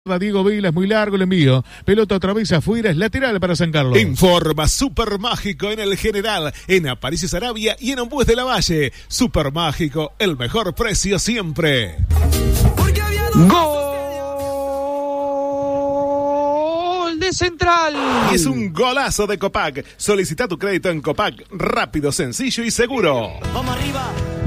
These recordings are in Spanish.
Diego Vila, es muy largo el envío. Pelota otra vez afuera, es lateral para San Carlos. Informa Super Mágico en el General, en Aparicio Sarabia y en Ombues de la Valle. Super Mágico, el mejor precio siempre. ¡Gol de Central! Y es un golazo de Copac. Solicita tu crédito en Copac, rápido, sencillo y seguro. Vamos arriba.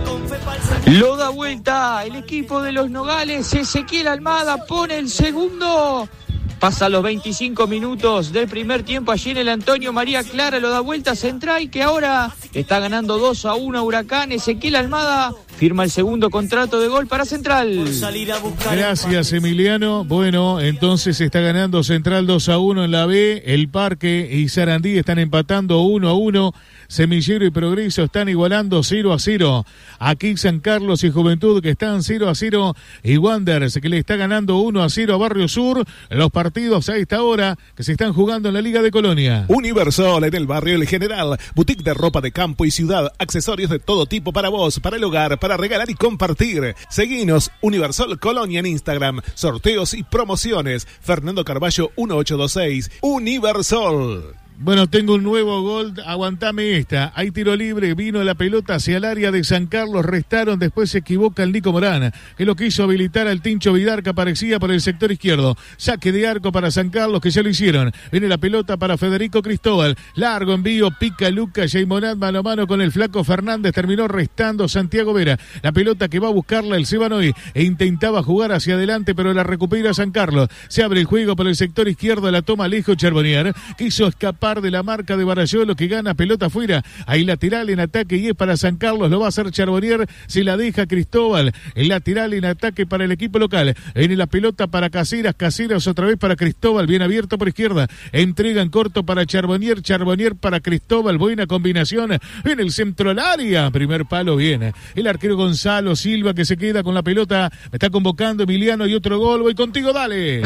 Lo da vuelta el equipo de los Nogales. Ezequiel Almada pone el segundo. Pasa los 25 minutos del primer tiempo allí en el Antonio María Clara. Lo da vuelta Central, que ahora está ganando 2-1 a Huracán. Ezequiel Almada firma el segundo contrato de gol para Central. Gracias, Emiliano. Bueno, entonces está ganando Central 2-1 en la B. El Parque y Sarandí están empatando 1-1. Semillero y Progreso están igualando 0-0. Aquí San Carlos y Juventud, que están 0-0. Y Wanderers, que le está ganando 1-0 a Barrio Sur. Los partidos a esta hora que se están jugando en la Liga de Colonia. Universal en el barrio El General. Boutique de ropa de campo y ciudad. Accesorios de todo tipo para vos, para el hogar, para regalar y compartir. Seguinos, Universal Colonia en Instagram. Sorteos y promociones. Fernando Carballo 1826. Universal. Bueno, tengo un nuevo gol, aguantame esta. Hay tiro libre, vino la pelota hacia el área de San Carlos, restaron, después se equivoca el Nico Morán, que lo quiso habilitar al Tincho Vidar, que aparecía por el sector izquierdo. Saque de arco para San Carlos, que ya lo hicieron. Viene la pelota para Federico Cristóbal, largo envío, pica Lucas Jaimonat, mano a mano con el flaco Fernández, terminó restando Santiago Vera. La pelota que va a buscarla el Sebanoy, e intentaba jugar hacia adelante, pero la recupera San Carlos. Se abre el juego por el sector izquierdo, la toma Alejo Charbonnier, quiso escapar de la marca de Barayolo, que gana pelota afuera. Hay lateral en ataque y es para San Carlos, lo va a hacer Charbonnier, se la deja Cristóbal. El lateral en ataque para el equipo local. Viene la pelota para Caseras otra vez para Cristóbal, bien abierto por izquierda. Entrega en corto para Charbonnier para Cristóbal, buena combinación. En el centro al área, primer palo viene. El arquero Gonzalo Silva, que se queda con la pelota. Me está convocando Emiliano y otro gol. Voy contigo, dale.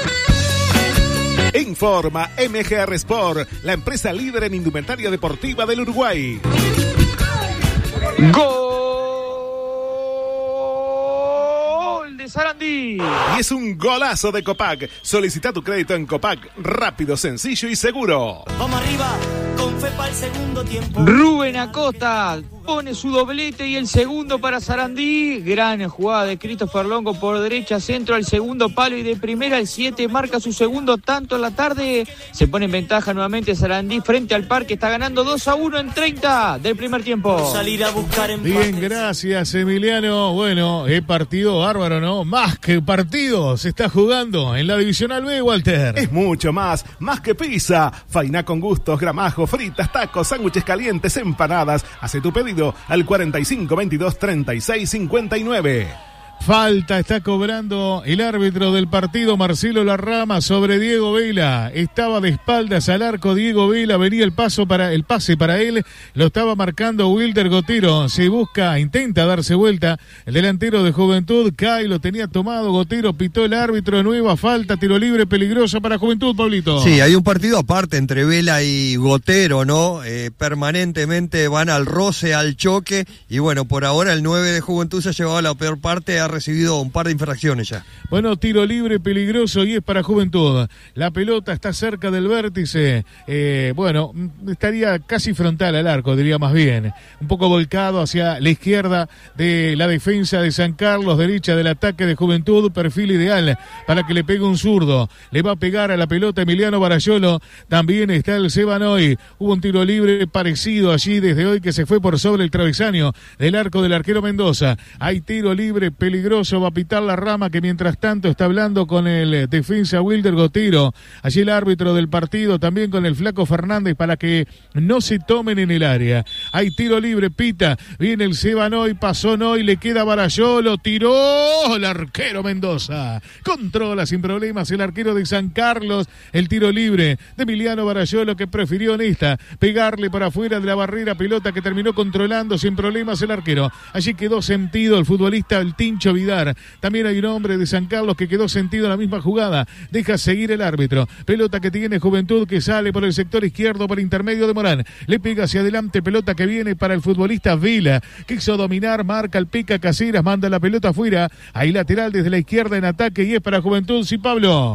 Informa MGR Sport, la empresa líder en indumentaria deportiva del Uruguay. Gol de Sarandí. Y es un golazo de Copac. Solicita tu crédito en Copac, rápido, sencillo y seguro. Vamos arriba, con fe para el segundo tiempo. Rubén Acosta pone su doblete y el segundo para Sarandí. Gran jugada de Christopher Longo por derecha, centro al segundo palo y de primera al 7 marca su segundo tanto en la tarde. Se pone en ventaja nuevamente Sarandí frente al Parque. Está ganando 2-1 en 30 del primer tiempo. Salir a buscar empates. Bien, gracias, Emiliano. Bueno, partido bárbaro, ¿no? Más que partido se está jugando en la Divisional B, Walter. Es mucho más que pizza. Faina con gustos, gramajo, fritas, tacos, sándwiches calientes, empanadas. Hace tu pedido al 45 22 36 59. Falta está cobrando el árbitro del partido, Marcelo Larrama, sobre Diego Vela. Estaba de espaldas al arco Diego Vela, venía el pase para él, lo estaba marcando Wilder Gotero. Se busca, intenta darse vuelta. El delantero de Juventud cae, lo tenía tomado Gotero, pitó el árbitro, nueva falta, tiro libre peligroso para Juventud, Pablito. Sí, hay un partido aparte entre Vela y Gotero, ¿no? Permanentemente van al roce, al choque, y bueno, por ahora el 9 de Juventud se ha llevado la peor parte, ha recibido un par de infracciones ya. Bueno, tiro libre peligroso y es para Juventud. La pelota está cerca del vértice. Estaría casi frontal al arco, diría más bien. Un poco volcado hacia la izquierda de la defensa de San Carlos, derecha del ataque de Juventud, perfil ideal para que le pegue un zurdo. Le va a pegar a la pelota Emiliano Barayolo. También está el Sebanoy. Hubo un tiro libre parecido allí desde hoy que se fue por sobre el travesaño del arco del arquero Mendoza. Hay tiro libre peligroso, va a pitar Larrama, que mientras tanto está hablando con el defensa Wilder Gotero. Allí el árbitro del partido también con el flaco Fernández para que no se tomen en el área. Hay tiro libre, pita, viene el Sebanoy, pasó Noy, le queda Barayolo, tiró el arquero Mendoza. Controla sin problemas el arquero de San Carlos, el tiro libre de Emiliano Barayolo, que prefirió en esta pegarle por afuera de la barrera, pelota que terminó controlando sin problemas el arquero. Allí quedó sentido el futbolista, el Tincho Tincho Vidar. También hay un hombre de San Carlos que quedó sentido en la misma jugada. Deja seguir el árbitro. Pelota que tiene Juventud, que sale por el sector izquierdo por intermedio de Morán. Le pega hacia adelante, pelota que viene para el futbolista Vila. Quiso dominar, marca el pica Caseras, manda la pelota afuera. Hay lateral desde la izquierda en ataque y es para Juventud. Sí, Pablo.